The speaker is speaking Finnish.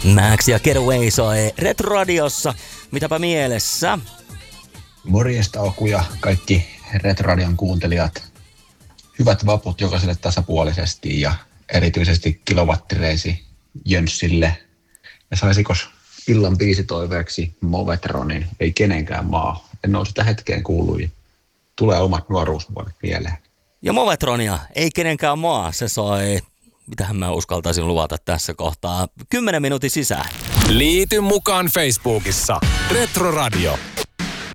Max ja Getaway soi Retroradiossa. Mitäpä mielessä? Morjesta Oku ja kaikki Retroradion kuuntelijat. Hyvät vaput jokaiselle tasapuolisesti ja erityisesti kilowattireisi Jönssille. Ja saisikos illan biisitoiveeksi Movetronin Ei kenenkään maa. En ole sitä hetkeen kuullut. Tulee omat nuoruusvuodet mieleen. Ja Movetronia Ei kenenkään maa. Se soi, mitähän mä uskaltaisin luvata tässä kohtaa, 10 minuutin sisään. Liity mukaan Facebookissa. Retroradio.